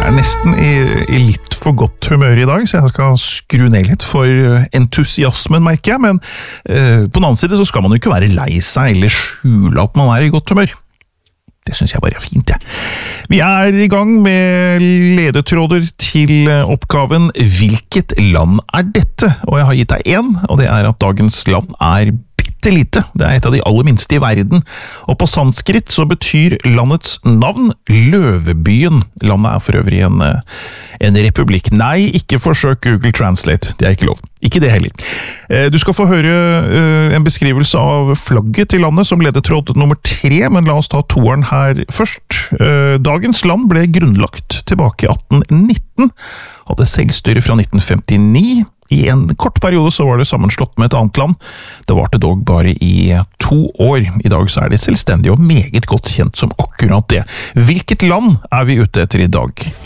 Jeg nesten i litt for godt humør i dag, så jeg skal skru ned litt for entusiasmen, merker jeg. Men på den annen side så skal man jo ikke være lei seg eller skjule at man i godt humør. Det synes jeg bare fint, jeg. Vi i gang med ledetråder til oppgaven «Hvilket land dette?» Og jeg har gitt deg en, og det at dagens land bittelite. Det et av de aller minste i verden. Og på sanskrit så betyr landets navn Løvebyen. Landet for øvrig en republikk. Nei, ikke forsøk Google Translate. Det ikke lov. Ikke det heller. Du skal få høre en beskrivelse av flagget til landet som ledetråd nummer 3, men la oss ta toeren her først. Dagens land ble grunnlagt tilbake i 1819, hadde selvstyre fra 1959. I en kort periode så var det sammenslått med et annet land. Det varte dog bare i 2 år. I dag så det selvstendig og meget godt kjent som akkurat det. Hvilket land vi ute etter i dag?